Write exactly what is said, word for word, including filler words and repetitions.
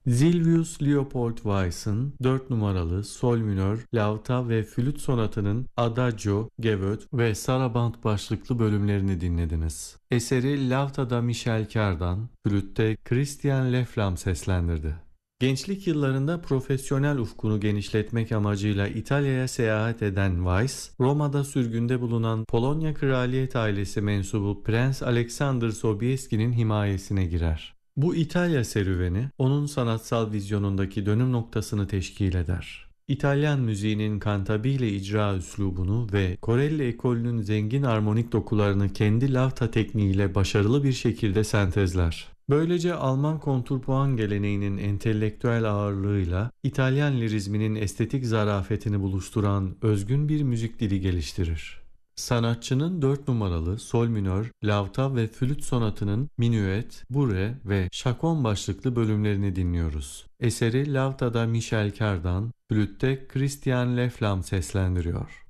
Sylvius Leopold Weiss'ın dört numaralı sol minör, lavta ve flüt sonatının Adagio, Gavotte ve Saraband başlıklı bölümlerini dinlediniz. Eseri lavtada Michel Cardan, flütte Christian Leflam seslendirdi. Gençlik yıllarında profesyonel ufkunu genişletmek amacıyla İtalya'ya seyahat eden Weiss, Roma'da sürgünde bulunan Polonya Kraliyet ailesi mensubu Prens Alexander Sobieski'nin himayesine girer. Bu İtalya serüveni onun sanatsal vizyonundaki dönüm noktasını teşkil eder. İtalyan müziğinin kantabile icra üslubunu ve Corelli ekolünün zengin armonik dokularını kendi lavta tekniğiyle başarılı bir şekilde sentezler. Böylece Alman kontrpuan geleneğinin entelektüel ağırlığıyla İtalyan lirizminin estetik zarafetini buluşturan özgün bir müzik dili geliştirir. Sanatçının dört numaralı sol minör, lavta ve flüt sonatının minüet, bure ve şakon başlıklı bölümlerini dinliyoruz. Eseri lavtada Michel Cardan, flütte Christian Leflam seslendiriyor.